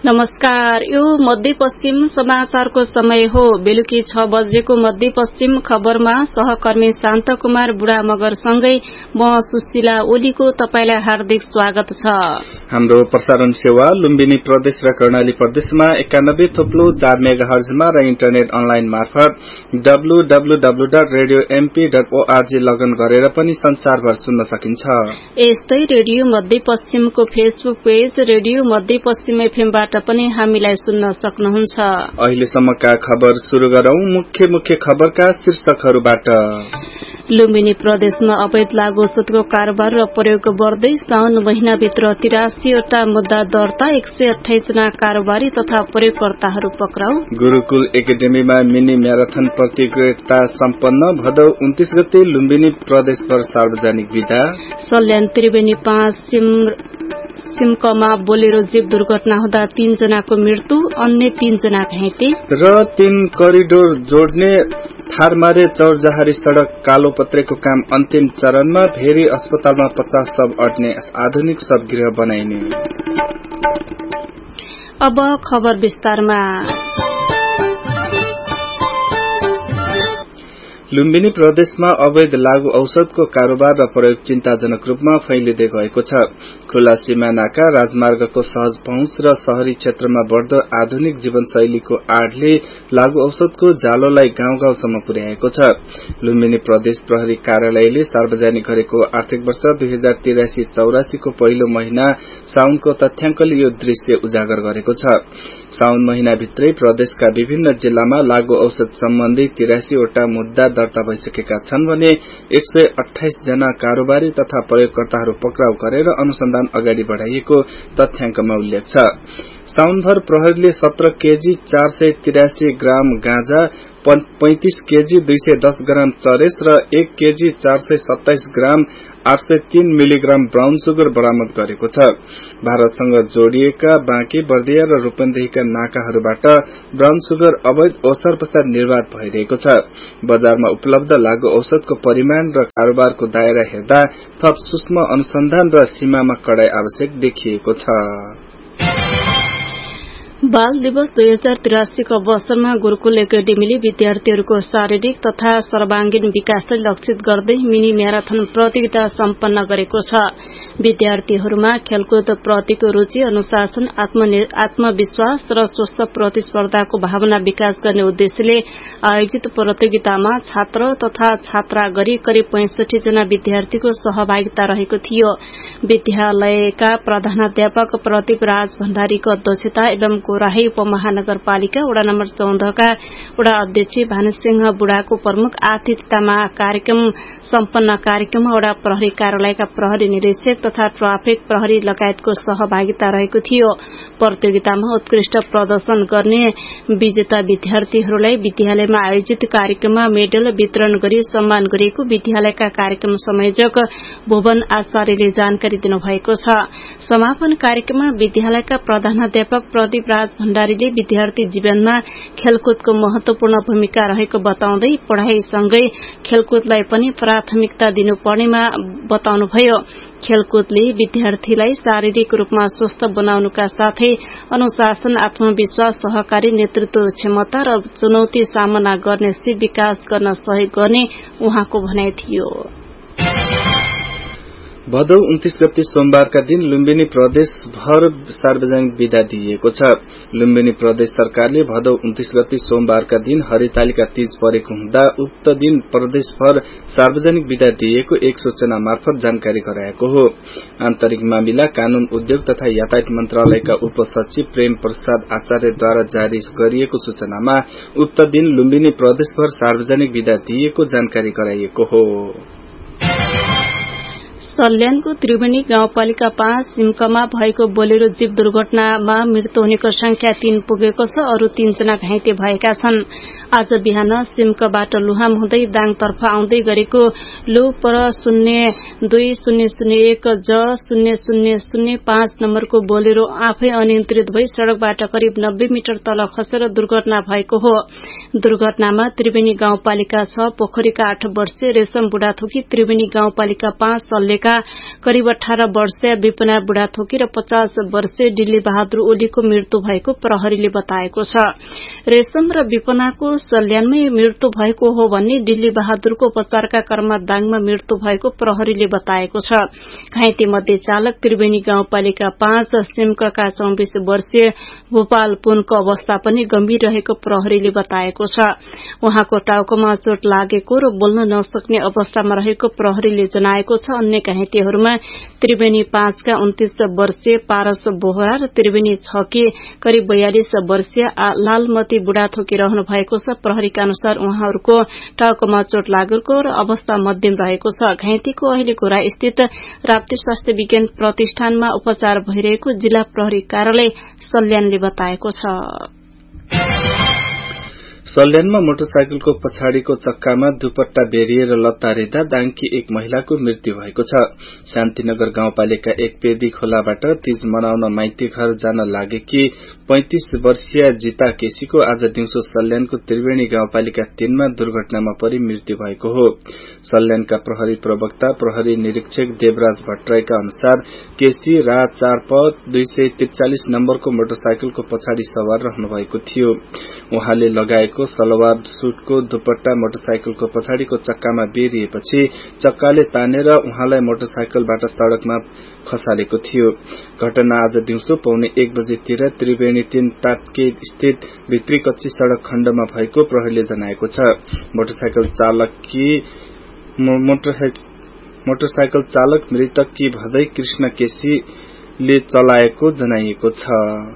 नमस्कार, यो मध्यपश्चिम समाचारको समय हो। बेलुकी 6 बजेको मध्यपश्चिम खबरमा सहकर्मी शान्त कुमार बुढा मगरसँगै म सुशीला ओलीको तपाईलाई हार्दिक स्वागत छ। हाम्रो प्रसारण सेवा लुम्बिनी प्रदेश र कर्णाली प्रदेशमा 91.4 मेगाहर्जमा र इन्टरनेट अनलाइन मार्फत www.radiomp.org लगन गरेर पनि संसारभर सुन्न सकिन्छ। यस्तै रेडियो मध्यपश्चिमको फेसबुक पेज रेडियो मध्यपश्चिम एफएमबाट पनि हामीलाई सुन्न सक्नुहुन्छ। अहिलेसम्मका खबर शुरू गरौं। मुख्य खबरका शीर्षकहरूबाट। लुम्बिनी प्रदेशमा अवैध लागू औषधको कारोबार र प्रयोग बढ्दै। साउन महिनाभित्र 83 वटा मुद्दा दर्ता, 128 जना कारोबारी तथा प्रयोगकर्ताहरू पक्राउ। गुरूकुल एकाडेमीमा मिनी म्याराथन प्रतियोगिता सम्पन्न। भदौ 29 गते लुम्बिनी प्रदेशभर सार्वजनिक विदा। सल्यान त्रिवेणी 5 सिमकमा बोलेरो जीव दुर्घटना हुँदा 3 जनाको मृत्यु, अन्य 3 जना घाइते। र 3 करिडोर जोड्ने थारमारे चौरजहारी सड़क कालोपत्रेको काम अन्तिम चरणमा। भेरी अस्पतालमा 50 शव अट्ने आधुनिक शवगृह बनाइने। अब खबर विस्तारमा। लुम्बिनी प्रदेशमा अवैध लागू औषधको कारोबार र प्रयोग चिन्ताजनक रूपमा फैलिँदै गएको छ। खुला सीमानाका, राजमार्गको सहज पहुँच र शहरी क्षेत्रमा बढ़दो आधुनिक जीवनशैलीको आड़ले लागू औषधको जालोलाई गाउँ-गाउँसम्म पुर्याएको छ। लुम्बिनी प्रदेश प्रहरी कार्यालयले सार्वजनिक गरेको आर्थिक वर्ष 2083-84 को पहिलो महिना साउनको तथ्याङ्कले यो दृश्य उजागर गरेको छ। साउन महिनाभित्रै प्रदेशका विभिन्न जिल्लामा लागू औषध सम्बन्धी 83 वटा मुद्दा दर्ता भइसकेका छन् भने 128 जना कारोबारी तथा प्रयोगकर्ताहरू पक्राउ गरेर अनुसन्धान अगाडि बढ़ाइएको तथ्याङ्कमा उल्लेख छ। साउनभर प्रहरीले 17 केजी 483 ग्राम गाँजा, 35 केजी 210 ग्राम चरेस र 1 केजी 427 ग्राम 803 मिलिग्राम ब्राउन सुगर बरामद गरेको छ। भारतसँग जोडिएका बाँकी, बर्दिया र रूपन्देहीका नाकाहरूबाट ब्राउन सुगर अवैध ओसार पसार निर्वाध भइरहेको छ। बजारमा उपलब्ध लागू औषधको परिमाण र कारोबारको दायरा हेर्दा थप सूक्ष्म अनुसन्धान र सीमामा कडाई आवश्यक देखिएको छ। बाल दिवस 2083 को अवसरमा गुरूकुल एकाडेमीले विद्यार्थीहरूको शारीरिक तथा सर्वांगीण विकासलाई लक्षित गर्दै मिनी म्याराथन प्रतियोगिता सम्पन्न गरेको छ। विद्यार्थीहरूमा खेलकुद प्रतिको रुचि, अनुशासन, आत्मविश्वास र स्वस्थ प्रतिस्पर्धाको भावना विकास गर्ने उद्देश्यले आयोजित प्रतियोगितामा छात्र तथा छात्रा गरी करिब 65 जना विद्यार्थीको सहभागिता रहेको थियो। विद्यालयका प्रधानाध्यापक प्रदीप राज भण्डारीको अध्यक्षता एवं गोराही उपमहानगरपालिका वडा नम्बर 14 का वडा अध्यक्ष भानुसिंह बुढाको प्रमुख आतिथ्यतामा कार्यक्रम सम्पन्न। कार्यक्रममा वडा प्रहरी कार्यालयका प्रहरी निरीक्षक तथा ट्राफिक प्रहरी लगायतको सहभागिता रहेको थियो। प्रतियोगितामा उत्कृष्ट प्रदर्शन गर्ने विजेता विद्यार्थीहरूलाई विद्यालयमा आयोजित कार्यक्रममा मेडल वितरण गरी सम्मान गरिएको विद्यालयका कार्यक्रम संयोजक भुवन आचार्यले जानकारी दिनुभएको छ। समापन कार्यक्रममा विद्यालयका प्रधानाध्यापक प्रदीप राज भण्डारीले विद्यार्थी जीवनमा खेलकुदको महत्वपूर्ण भूमिका रहेको बताउँदै पढ़ाईसँगै खेलकुदलाई पनि प्राथमिकता दिनुपर्नेमा बताउनुभयो। खेलकुदले विद्यार्थीलाई शारीरिक रूपमा स्वस्थ बनाउनुका साथै अनुशासन, आत्मविश्वास, सहकारी नेतृत्व क्षमता र चुनौती सामना गर्ने सिप विकास गर्न सहयोग गर्ने उहाँको भनाइ थियो। भदौ 29 गते सोमबारका दिन लुम्बिनी प्रदेश भर सार्वजनिक विदा दिइएको छ। लुम्बिनी प्रदेश सरकारले भदौ 29 गते सोमबारका दिन हरितालिका तीज परेको हुँदा उक्त दिन प्रदेशभर सार्वजनिक विदा दिइएको एक सूचना मार्फत जानकारी गराएको हो। आन्तरिक मामिला, कानून, उद्योग तथा यातायात मन्त्रालयका उपसचिव प्रेम प्रसाद आचार्यद्वारा जारी गरिएको सूचनामा उक्त दिन लुम्बिनी प्रदेशभर सार्वजनिक विदा दिइएको जानकारी गराइएको हो। सल्यानको त्रिवेणी गाउँपालिका 5 सिमकमा भएको बोलेरो जीव दुर्घटनामा मृत्यु हुनेको संख्या 3 पुगेको छ। अरू 3 जना घाइते भएका छन्। आज बिहान सिमकबाट लुहाम हुँदै दाङतर्फ आउँदै गरेको लु पर 02001 ज 0005 नम्बरको बोलेरो आफै अनियन्त्रित भई सड़कबाट करिब 90 मिटर तल खसेर दुर्घटना भएको हो। दुर्घटनामा त्रिवेणी गाउँपालिका 6 पोखरीका 8 वर्षीय रेशम बुढाथोकी, त्रिवेणी गाउँपालिका 5 सल्लेका रहेका करिब 18 वर्षीय विपना बुढाथोकी र 50 वर्षीय डिल्ली बहादुर ओलीको मृत्यु भएको प्रहरीले बताएको छ। रेशम र विपनाको सल्यानमै मृत्यु भएको हो भने डिल्ली बहादुरको उपचारका क्रममा दाङमा मृत्यु भएको प्रहरीले बताएको छ। घाइते मध्ये चालक त्रिवेणी गाउँपालिका 5 सिमकका 24 वर्षीय भोपाल पुनको अवस्था पनि गम्भीर रहेको प्रहरीले बताएको छ। उहाँको टाउकोमा चोट लागेको र बोल्न नसक्ने अवस्थामा रहेको प्रहरीले जनाएको छ। अन्य घाइतेहरूमा त्रिवेणी 5 का 29 वर्षीय पारस बोहरा र त्रिवेणी 6 की करिब 42 वर्षीय लालमती बुढाथोकी रहनु भएको छ। प्रहरीका अनुसार उहाँहरूको टाउकोमा चोट लागेको र अवस्था मध्यम रहेको छ। घाइतेको अहिले घोरा स्थित राप्ती स्वास्थ्य विज्ञान प्रतिष्ठानमा उपचार भइरहेको जिल्ला प्रहरी कार्यालय सल्यानले बताएको छ। सल्यानमा मोटरसाइकलको पछाडिको चक्कामा दुपट्टा बेरिएर लतारिँदा दाङकी एक महिलाको मृत्यु भएको छ। शान्तिनगर गाउँपालिका 1 पेदी खोलाबाट तीज मनाउन माइती घर जान लागेकी 35 वर्षीय जिता केसीको आज दिउँसो सल्यानको त्रिवेणी गाउँपालिका 3 मा दुर्घटनामा परि मृत्यु भएको हो। सल्यानका प्रहरी प्रवक्ता प्रहरी निरीक्षक देवराज भट्टराईका अनुसार केसी रा 4 प 243 नम्बरको मोटरसाइकलको पछाडि सवार रहनु भएको थियो। उहाँले लगाएको सलवार सूटको दुपट्टा मोटरसाइकलको पछाडिको चक्कामा बेरिएपछि चक्काले तानेर उहाँलाई मोटरसाइकलबाट सड़कमा खसालेको थियो। घटना आज दिउँसो 1:15 बजेतिर त्रिवेणी 3 तात्के स्थित भित्री कच्ची सड़क खण्डमा भएको प्रहरीले जनाएको छ। मोटरसाइकल चालक मृतककी भदै कृष्ण केसीले चलाएको जनाइएको छ।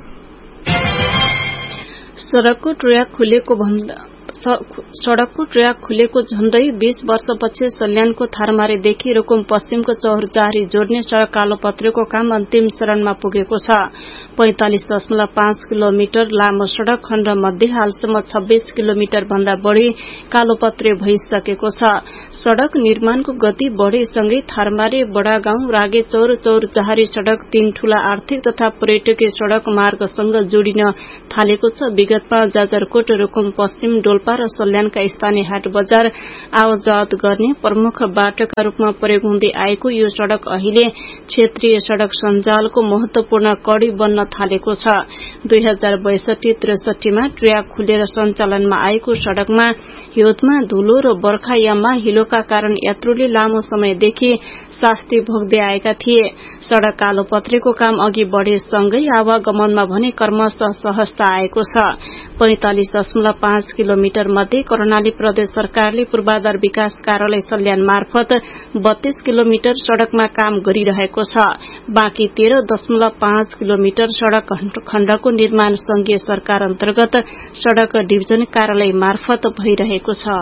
सड़कको ट्र्याक खुलेको झण्डै 20 वर्षपछि सल्यानको थारमारेदेखि रुकुम पश्चिमको चौरचारी जोड्ने सड़क कालोपत्रेको काम अन्तिम चरणमा पुगेको छ। 45.5 किलोमिटर लामो सड़क खण्ड मध्ये हालसम्म 26 किलोमिटर भन्दा बढ़ी कालोपत्रे भइसकेको छ। सड़क निर्माणको गति बढ़ेसँगै थारमारे बडागाउँ रागेचौर चौरचारी सड़क 3 ठूला आर्थिक तथा पर्यटकीय सड़क मार्गसँग जोडिन थालेको छ। विगतमा जाजरकोट रुकुम पश्चिम डोल्पा र सल्यानका स्थानीय हाट बजार आवजावत गर्ने प्रमुख बाटोका रूपमा प्रयोग हुँदै आएको यो सड़क अहिले क्षेत्रीय सड़क सञ्जालको महत्वपूर्ण कडी बन्न थालेको छ। 2062-63 मा ट्र्याक खुलेर सञ्चालनमा आएको सड़कमा हिउँदमा धुलो र बर्खायाममा हिलोका कारण यात्रुले लामो समयदेखि शास्ति भोग्दै आएका थिए। सड़क कालोपत्रेको काम अघि बढ़ेसँगै आवागमनमा भने क्रमशः सहजता आएको छ। 45.5 किलोमिटर मध्ये कर्णाली प्रदेश सरकारले पूर्वाधार विकास कार्यालय सल्यान मार्फत 32 किलोमिटर सड़कमा काम गरिरहेको छ। बाँकी 13.5 किलोमिटर सड़क खण्डको निर्माण संघीय सरकार अन्तर्गत सड़क डिभिजन कार्यालय मार्फत भइरहेको छ।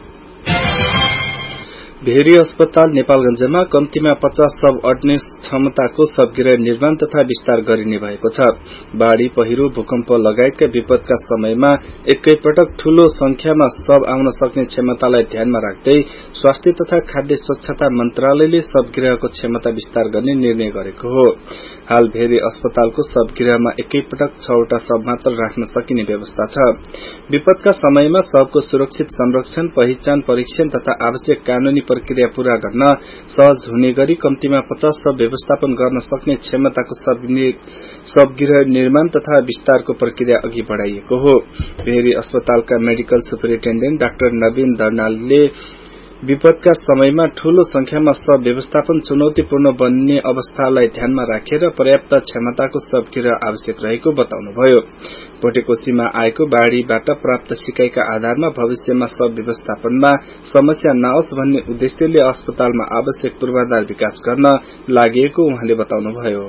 भेरी अस्पताल नेपालगञ्जमा कम्तीमा 50 शव अट्ने क्षमताको शवगृह निर्माण तथा विस्तार गरिने भएको छ। बाढ़ी पहिरो भूकम्प लगायतका विपदका समयमा एकैपटक ठूलो संख्यामा शव आउन सक्ने क्षमतालाई ध्यानमा राख्दै स्वास्थ्य तथा खाद्य स्वच्छता मन्त्रालयले शवगृहको क्षमता विस्तार गर्ने निर्णय गरेको हो। हाल भेरी अस्पतालको शवगृहमा एकैपटक 6 वटा शव मात्र राख्न सकिने व्यवस्था छ। विपदका समयमा शवको सुरक्षित संरक्षण, पहिचान, परीक्षण तथा आवश्यक कानूनी प्रक्रिया पूरा गर्न सहज हुने गरी कम्तीमा 50 शव व्यवस्थापन गर्न सक्ने क्षमताको शवगृह निर्माण तथा विस्तारको प्रक्रिया अघि बढ़ाइएको हो। भेरी अस्पतालका मेडिकल सुपरिन्टेण्डेन्ट डाक्टर नवीन दर्नालले विपदका समयमा ठूलो संख्यामा शव व्यवस्थापन चुनौतीपूर्ण बन्ने अवस्थालाई ध्यानमा राखेर पर्याप्त क्षमताको शवगृह आवश्यक रहेको बताउनुभयो। भोटेकोशीमा आएको बाढ़ीबाट प्राप्त सिकाइका आधारमा भविष्यमा शव व्यवस्थापनमा समस्या नआओस् भन्ने उद्देश्यले अस्पतालमा आवश्यक पूर्वाधार विकास गर्न लागि उहाँले बताउनुभयो।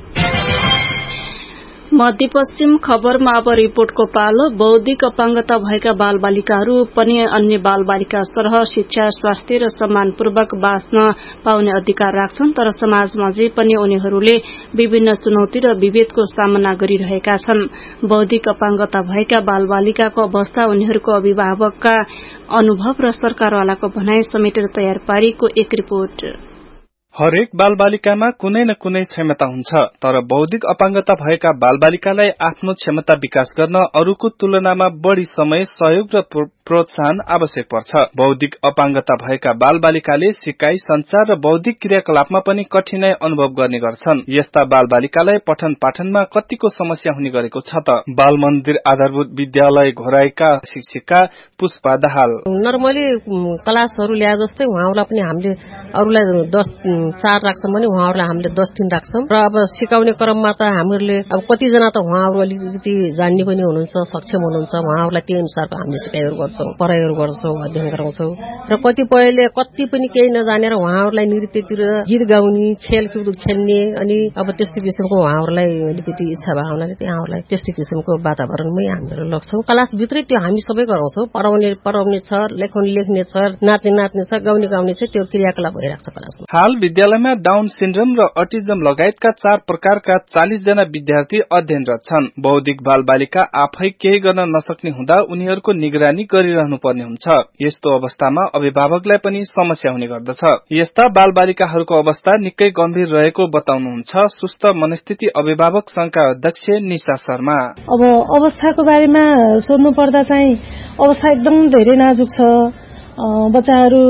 मध्यपश्चिम खबरमा अब रिपोर्टको पालो। बौद्धिक अपाङ्गता भएका बालबालिकाहरू पनि अन्य बालबालिका सरह शिक्षा, स्वास्थ्य र सम्मानपूर्वक बाँच्न पाउने अधिकार राख्छन्, तर समाजमा जे पनि उनीहरूले विभिन्न चुनौती र विभेदको सामना गरिरहेका छन्। बौद्धिक अपाङ्गता भएका बालबालिकाको अवस्था, उनीहरूको अभिभावकका अनुभव र सरकारवालाको भनाई समेटेर तयार पारिएको एक रिपोर्ट। हरेक बालबालिकामा कुनै न कुनै क्षमता हुन्छ, तर बौद्धिक अपाङ्गता भएका बालबालिकालाई आफ्नो क्षमता विकास गर्न अरूको तुलनामा बढ़ी समय, सहयोग र प्रोत्साहन आवश्यक पर्छ। बौद्धिक अपाङ्गता भएका बालबालिकाले सिकाइ, संचार र बौद्धिक क्रियाकलापमा पनि कठिनाई अनुभव गर्ने गर्छन्। यस्ता बालबालिकालाई पठन पाठनमा कतिको समस्या हुने गरेको छ त। बाल मन्दिर आधारभूत विद्यालय घोराईका शिक्षिका पुष्पा दाहाल। नर्मली क्लासहरु ल्या जस्तै उहाँहरुलाई पनि हामीले अरूलाई 10-4 राख्छौं भने उहाँहरुलाई हामीले 10-3 राख्छौं र अब सिकाउने क्रममा त हामीहरूले अब कतिजना त उहाँहरु अलिकति जान्ने पनि हुनुहुन्छ, सक्षम हुनुहुन्छ, उहाँहरुलाई त्यही अनुसारको हामीले सिकाइहरु गर्छौं, पढाइहरु गर्छौं, अध्ययन गराउँछौं र कतिपयले कति पनि केही नजानेर उहाँहरुलाई नृत्यतिर गीत गाउने, खेलकुद खेल्ने अनि अब त्यस्तो किसिमको उहाँहरुलाई अलिकति इच्छा भावनाले उहाँहरुलाई त्यस्तो किसिमको वातावरणमै हामीहरु लग्छौं। क्लास भित्रै त्यो हामी सबै गराउँछौं। पढाउने छ, लेख्ने छ, नाच्ने छ, गाउने छ, त्यो क्रियाकलाप भइराख्छ क्लासमा। हाल विद्यालयमा डाउन सिन्ड्रोम र अटिजम लगायतका 4 प्रकारका 40 जना विद्यार्थी अध्ययनरत छन्। बौद्धिक बालबालिका आफै केही गर्न नसक्ने हुँदा उनीहरूको निगरानी गरिरहनु पर्ने हुन्छ। यस्तो अवस्थामा अभिभावकलाई पनि समस्या हुने गर्दछ। यस्ता बालबालिकाहरूको अवस्था निकै गम्भीर रहेको बताउनुहुन्छ सुस्त मनस्थिति अभिभावक संघका अध्यक्ष निशा शर्मा। अब अवस्थाको बारेमा सोध्नु पर्दा चाहिँ अवस्था एकदम धेरै नाजुक छ। बच्चाहरू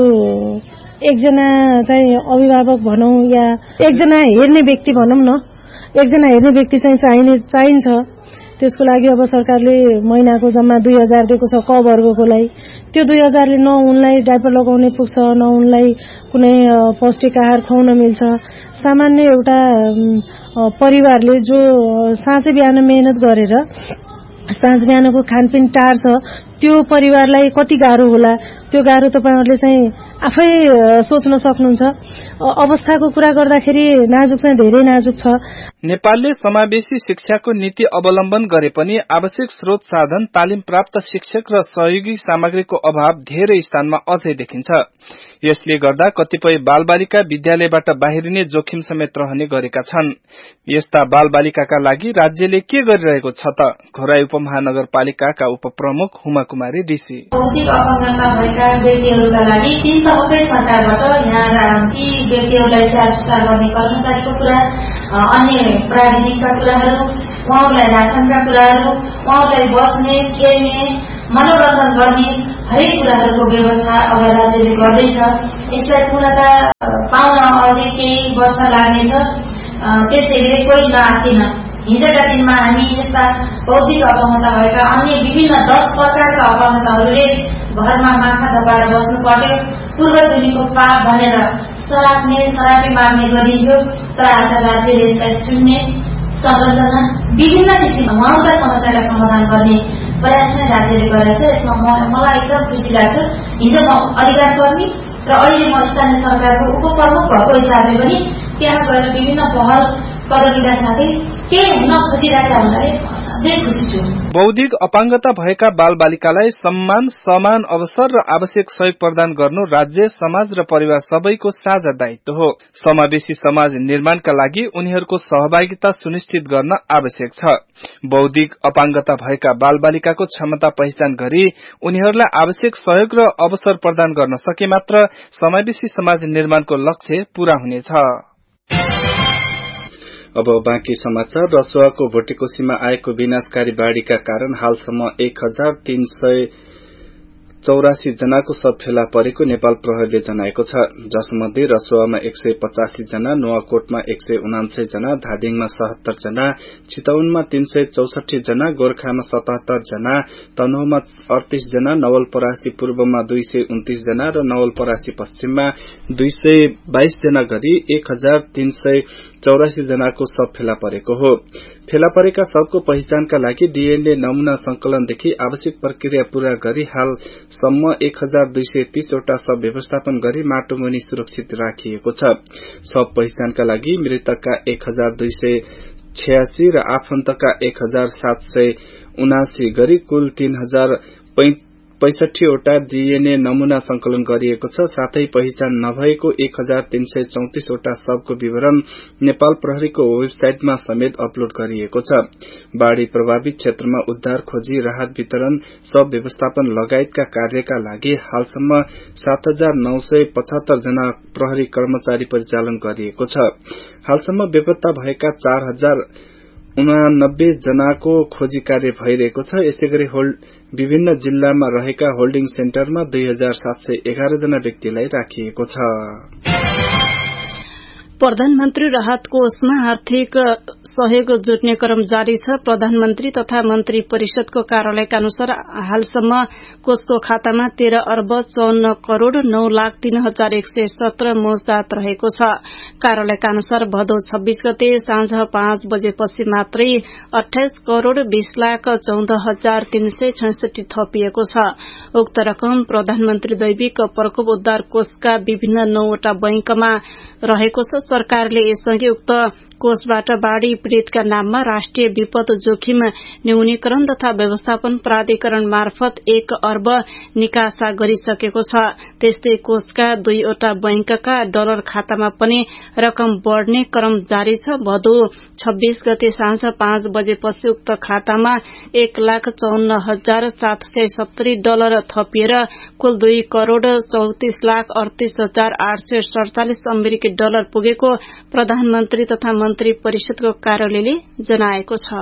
एकजना चाहिँ अभिभावक भनौं या एकजना हेर्ने व्यक्ति भनौं न, एकजना हेर्ने व्यक्ति चाहिँ चाहिन्छ। त्यसको लागि अब सरकारले महिनाको जम्मा 2000 दिएको छ क वर्गको लागि। त्यो 2000 ले न उनलाई डाइपर लगाउने पुग्छ, न उनलाई कुनै पौष्टिक आहार खुवाउन मिल्छ। सामान्य एउटा परिवारले जो साँझ बिहान मेहनत गरेर साँझ बिहानको खानपिन टार्छ, त्यो परिवारलाई कति गाह्रो होला, त्यो गाह्रो तपाईहरुले चाहिँ आफै सोच्न सक्नुहुन्छ। अवस्थाको कुरा गर्दाखेरि नाजुक चाहिँ धेरै नाजुक छ। नेपालले समावेशी शिक्षाको नीति अवलम्बन गरे पनि आवश्यक स्रोत साधन, तालिम प्राप्त शिक्षक र सहयोगी सामग्रीको अभाव धेरै स्थानमा अझै देखिन्छ। यसले गर्दा कतिपय बालबालिका विद्यालयबाट बाहिरिने जोखिम समेत रहने गरेका छन्। यस्ता बालबालिकाका लागि राज्यले के गरिरहेको छ त? घोराई उपमहानगरपालिकाका उपप्रमुख हुमा कुमारी डीसी। बौद्धिक अपाङ्गता भएका व्यक्तिहरूका लागि तीन तहकै सरकारबाट यहाँ ती व्यक्तिहरूलाई स्याहार गर्ने कर्मचारीको कुरा, अन्य प्राविधिकका कुराहरू, उहाँहरूलाई राखनका कुराहरू, उहाँहरूलाई बस्ने, खेल्ने, मनोरञ्जन गर्ने हरेक कुराहरूको व्यवस्था अब राज्यले गर्दैछ। यसलाई पूर्णता पाउन अझै केही वर्ष लाग्नेछ। त्यसैले कोही नआत्तिन। हिजोका दिनमा हामी यस्ता बौद्धिक अपाङ्गता भएका अन्य विभिन्न 10 प्रकारका अपाङ्गताहरूले घरमा माखा दबाएर बस्नु पर्यो। पूर्वजुनीको पाप भनेर सरापी माग्ने गरिन्थ्यो। तर आज राज्यले यसलाई चुन्ने, संरचना विभिन्न किसिमका उहाँका समस्याका समाधान गर्ने प्रयास नै राज्यले गरेछ। यसमा मलाई एकदम खुसी लाग्छ। हिजो म अधिकार कर्मी र अहिले म स्थानीय सरकारको उपप्रमुख भएको हिसाबले पनि त्यहाँ गएर विभिन्न पहल कदमीका साथै केही हुन खोजिरहेका हुनाले असाध्यै खुसी छु। बौद्धिक अपाङ्गता भएका बालबालिकालाई सम्मान, समान अवसर र आवश्यक सहयोग प्रदान गर्नु राज्य, समाज र परिवार सबैको साझा दायित्व हो। समावेशी समाज निर्माणका लागि उनीहरूको सहभागिता सुनिश्चित गर्न आवश्यक छ। बौद्धिक अपाङ्गता भएका बालबालिकाको क्षमता पहिचान गरी उनीहरूलाई आवश्यक सहयोग र अवसर प्रदान गर्न सके मात्र समावेशी समाज निर्माणको लक्ष्य पूरा हुनेछ। अब बाँकी समाचार। रसुवाको भोटेकोसीमा आएको विनाशकारी बाढ़ीका कारण हालसम्म 1384 जनाको शव फेला परेको नेपाल प्रहरीले जनाएको छ। जसमध्ये रसुवामा 185 जना, नुवाकोटमा 179 जना, धादिङमा 77 जना, चितवनमा 364 जना, गोर्खामा 77 जना, तनहुमा 38 जना, नवलपरासी पूर्वमा 229 जना र नवलपरासी पश्चिममा 222 जना गरी 1384 जनाको शव फेला परेको हो। फेला परेका शवको पहिचानका लागि डीएनए नमूना संकलनदेखि आवश्यक प्रक्रिया पूरा गरी हालसम्म 1230 वटा शव व्यवस्थापन गरी माटोमुनि सुरक्षित राखिएको छ। शव पहिचानका लागि मृतकका 1286 र आफन्तका 1779 गरी कुल 3065 वटा डीएनए नमूना संकलन गरिएको छ। साथै पहिचान नभएको 1334 वटा शवको विवरण नेपाल प्रहरीको वेबसाइटमा समेत अपलोड गरिएको छ। बाढ़ी प्रभावित क्षेत्रमा उद्धार खोजी, राहत वितरण, शव व्यवस्थापन लगायतका कार्यका लागि हालसम्म 7975 जना प्रहरी कर्मचारी परिचालन गरिएको छ। हालसम्म बेपत्ता भएका 89 जनाको खोजी कार्य भइरहेको छ। यसैगरी विभिन्न जिल्लामा रहेका होल्डिङ सेन्टरमा 2711 जना व्यक्तिलाई राखिएको छ। प्रधानमन्त्री राहत कोषमा आर्थिक सहयोग जुट्ने क्रम जारी छ। प्रधानमन्त्री तथा मन्त्री परिषदको कार्यालयका अनुसार हालसम्म कोषको खातामा 13 अर्ब 54 करोड़ 9,03,117 मौजदात रहेको छ। कार्यालयका अनुसार भदौ 26 गते साँझ 5 बजेपछि मात्रै 28 करोड़ 20,14,366 थपिएको छ। उक्त रकम प्रधानमन्त्री दैविक प्रकोप उद्धार कोषका विभिन्न 9 वटा बैंकमा रहेको छ। सरकारले यससँगै उक्त कोषबाट बाढ़ी पीड़ितका नाममा राष्ट्रिय विपद जोखिम न्यूनीकरण तथा व्यवस्थापन प्राधिकरण मार्फत 1 अर्ब निकासा गरिसकेको छ। त्यस्तै कोषका 2 वटा बैंकका डलर खातामा पनि रकम बढ़ने क्रम जारी छ। भदौ 26 गते साँझ 5 बजेपछि उक्त खातामा 1,54,770 डलर थपिएर कुल 2 करोड़ 34,38,847 अमेरिकी डलर पुगेको प्रधानमन्त्री तथा मन्त्री परिषदको कार्यालयले जनाएको छ।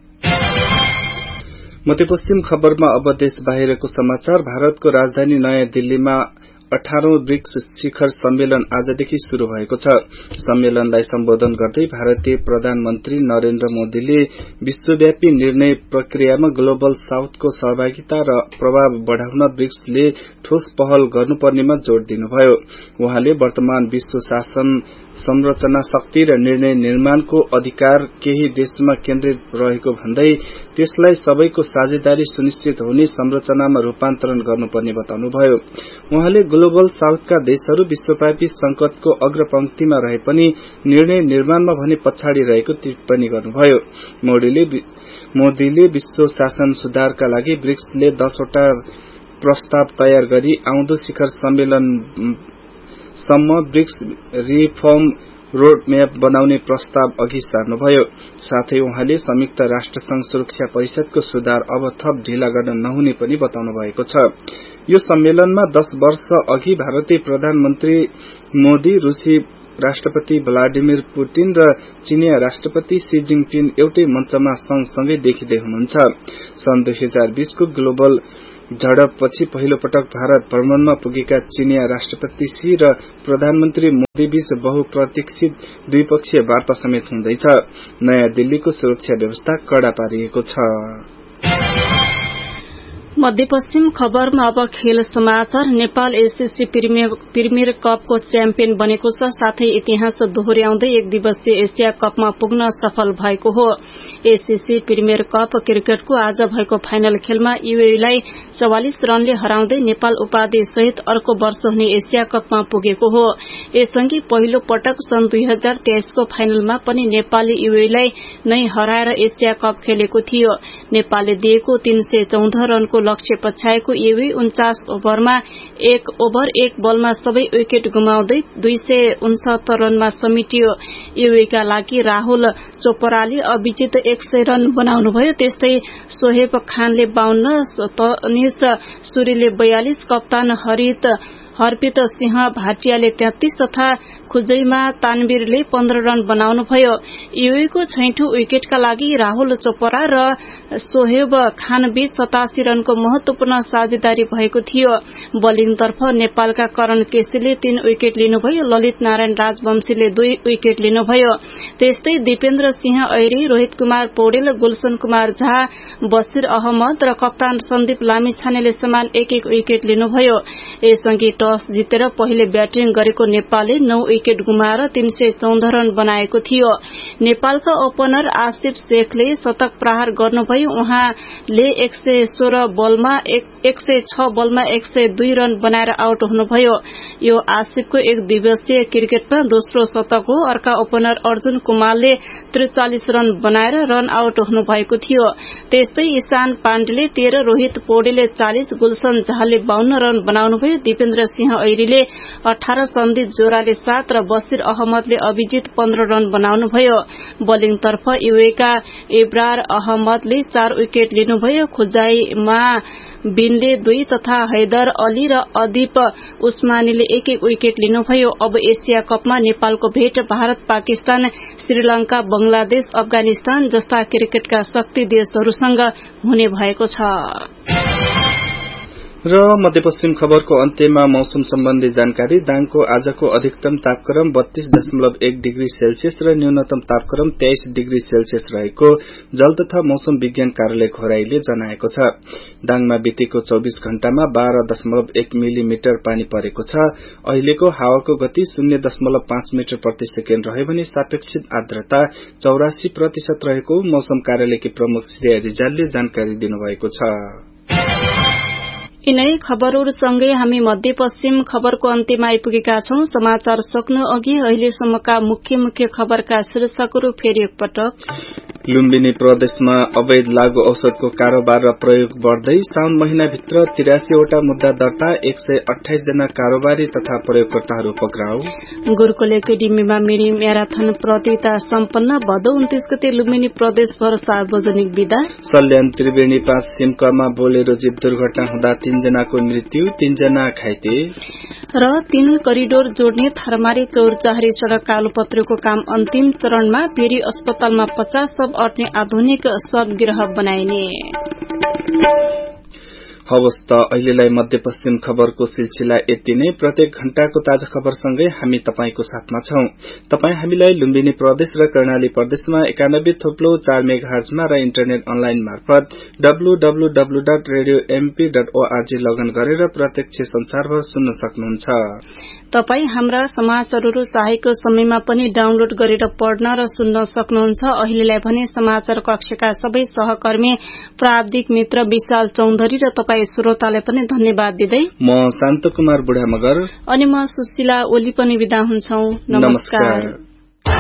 मध्यपश्चिम खबरमा अब देश बाहिरको समाचार। भारतको राजधानी नयाँ दिल्लीमा 18औं ब्रिक्स शिखर सम्मेलन आजदेखि शुरू भएको छ। सम्मेलनलाई सम्बोधन गर्दै भारतीय प्रधानमन्त्री नरेन्द्र मोदीले विश्वव्यापी निर्णय प्रक्रियामा ग्लोबल साउथको सहभागिता र प्रभाव बढ़ाउन ब्रिक्सले ठोस पहल गर्नुपर्नेमा जोड़ दिनुभयो। उहाँले वर्तमान विश्व शासन संरचना शक्ति र निर्णय निर्माणको अधिकार केही देशमा केन्द्रित रहेको भन्दै त्यसलाई सबैको साझेदारी सुनिश्चित हुने संरचनामा रूपान्तरण गर्नुपर्ने बताउनुभयो। उहाँले ग्लोबल साउथका देशहरू विश्वव्यापी संकटको अग्रपंक्तिमा रहे पनि निर्णय निर्माणमा भने पछाडि रहेको टिप्पणी गर्नुभयो। मोदीले विश्व शासन सुधारका लागि ब्रिक्सले 10 वटा प्रस्ताव तयार गरी आउँदो शिखर सम्मेलनसम्म ब्रिक्स रिफर्म रोड म्याप बनाउने प्रस्ताव अघि सार्नुभयो। साथै उहाँले संयुक्त राष्ट्रसंघ सुरक्षा परिषदको सुधार अब थप ढिला गर्न नहुने पनि बताउनु भएको छ। यो सम्मेलनमा 10 वर्ष अघि भारतीय प्रधानमन्त्री मोदी, रूसी राष्ट्रपति व्लादिमिर पुटिन र चीनिया राष्ट्रपति शी जिनपिङ एउटै मञ्चमा सँगसँगै देखिँदै हुनुहुन्छ। सन् 2020 को ग्लोबल झडपपछि पहिलो पटक भारत भ्रमणमा पुगेका चीनिया राष्ट्रपति शी र प्रधानमन्त्री मोदी बीच बहुप्रतीक्षित द्विपक्षीय वार्ता समेत हुँदैछ। नयाँ दिल्लीको सुरक्षा व्यवस्था कड़ा पारिएको छ। मध्यपश्चिम खबरमा अब खेल समाचार। नेपाल एसएससी प्रिमियर कपको च्याम्पियन बनेको छ। साथै इतिहास दोहोर्याउँदै 1 दिवसीय एशिया कपमा पुग्न सफल भएको हो। एसएससी प्रिमियर कप क्रिकेटको आज भएको फाइनल खेलमा यूएईलाई 44 रनले हराउँदै नेपाल उपाधि सहित अर्को वर्ष हुने एशिया कपमा पुगेको हो। यससँगै पहिलो पटक सन् 2023 को फाइनलमा पनि नेपालले यूएईलाई नै हराएर एशिया कप खेलेको थियो। नेपालले दिएको 314 रनको लक्ष्य पछ्याएको यूएई 49 ओभरमा 1 ओभर 1 बलमा सबै विकेट गुमाउँदै 269 रनमा समेटियो। यूएईका लागि राहुल चोपड़ाले अभिजित 100 रन बनाउनुभयो। त्यस्तै सोहेब खानले 52, तनिष सूरीले 42, कप्तान हरप्रीत सिंह भाटियाले 33 तथा खुजैमा तानवीरले 15 रन बनाउनुभयो। यूएईको 6औं विकेटका लागि राहुल चोपड़ा र सोहेब खान बीच 87 रनको महत्वपूर्ण साझेदारी भएको थियो। बलिङतर्फ नेपालका करण केसीले 3 विकेट लिनुभयो। ललित नारायण राजवंशीले 2 विकेट लिनुभयो। त्यस्तै दीपेन्द्र सिंह ऐरी, रोहित कुमार पौडेल, गुलशन कुमार झा, बसिर अहमद र कप्तान सन्दीप लामिछानेले समान 1-1 विकेट लिनुभयो। यससँगै टस जितेर पहिले ब्याटिङ गरेको नेपालले 9 विकेट गुमाएर 314 रन बनाएको थियो। नेपालका ओपनर आसिफ शेखले शतक प्रहार गर्नुभयो। उहाँले 106 बलमा 102 रन बनाएर आउट हुनुभयो। यो आसिफको 1 दिवसीय क्रिकेटमा दोस्रो शतक हो। अर्का ओपनर अर्जुन कुमारले 43 रन बनाएर रन आउट हुनुभएको थियो। त्यस्तै ईशान पाण्डेले 13, रोहित पौडेलले 40, गुलशन झाले 52 रन बनाउनुभयो। दीपेन्द्र सिंह ऐरीले 18 सन्दीप जोराले 7 र बसिर अहमदले अभिजित 15 रन बनाउनुभयो। बोलिङतर्फ युएका इब्रार अहमदले 4 विकेट लिनुभयो। खुजाईमा बिनले 2 तथा हैदर अली र अदीप उस्मानीले 1-1 विकेट लिनुभयो। अब एशिया कपमा नेपालको भेट भारत, पाकिस्तान, श्रीलंका, बंगलादेश, अफगानिस्तान जस्ता क्रिकेटका शक्ति देशहरूसँग हुने भएको छ। र मध्यपश्चिम खबरको अन्त्यमा मौसम सम्बन्धी जानकारी। दाङको आजको अधिकतम तापक्रम 32.1 डिग्री सेल्सियस र न्यूनतम तापक्रम 23 डिग्री सेल्सियस रहेको जल तथा मौसम विज्ञान कार्यालय घोराईले जनाएको छ। दाङमा बितेको 24 घण्टामा 12.1 मिलिमिटर पानी परेको छ। अहिलेको हावाको गति 0.5 मिटर प्रति सेकेन्ड रह्यो भने सापेक्षिक आर्द्रता 84% रहेको मौसम कार्यालयकी प्रमुख श्रेया रिजालले जानकारी दिनुभएको छ। यिनै खबरहरूसँगै हामी मध्यपश्चिम खबरको अन्त्यमा आइपुगेका छौं। समाचार सक्नु अघि अहिलेसम्मका मुख्य खबरका शीर्षकहरू फेरि एकपटक। लुम्बिनी प्रदेशमा अवैध लागू औषधको कारोबार र प्रयोग बढ्दै। साउन महिनाभित्र 83 वटा मुद्दा दर्ता। 128 जना कारोबारी तथा प्रयोगकर्ताहरू पक्राउ। गुरुकुल एकाडेमीमा मिनी म्याराथन प्रतियोगिता सम्पन्न। भदौ 29 गते लुम्बिनी प्रदेशभर सार्वजनिक विदा। सल्यान त्रिवेणी 5 सिमकामा बोलेरो जीप दुर्घटना हुँदा 3 जनाको मृत्यु, 3 जना घाइते। र 3 करिडोर जोड्ने थरमारी चौरचाहरी सड़क कालोपत्रेको काम अन्तिम चरणमा। पेरी अस्पतालमा 50 सब अट्ने आधुनिक शवगृह बनाइने। हवस् त अहिलेलाई मध्यपश्चिम खबरको सिलसिला यति नै। प्रत्येक घण्टाको ताजा खबरसँगै हामी तपाईको साथमा छौं। तपाई हामीलाई लुम्बिनी प्रदेश र कर्णाली प्रदेशमा 91.4 मेगाहर्जमा र इन्टरनेट अनलाइन मार्फत www.radiomp.org लगन गरेर प्रत्यक्ष संसारभर सुन्न सक्नुहुन्छ। तपाई हाम्रा समाचारहरू चाहेको समयमा पनि डाउनलोड गरेर पढ्न र सुन्न सक्नुहुन्छ। अहिलेलाई भने समाचार कक्षका सबै सहकर्मी, प्राविधिक मित्र विशाल चौधरी र तपाई श्रोतालाई पनि धन्यवाद दिँदै म शान्त कुमार बुढा मगर अनि म सुशीला ओली पनि बिदा हुन्छौ। नमस्कार।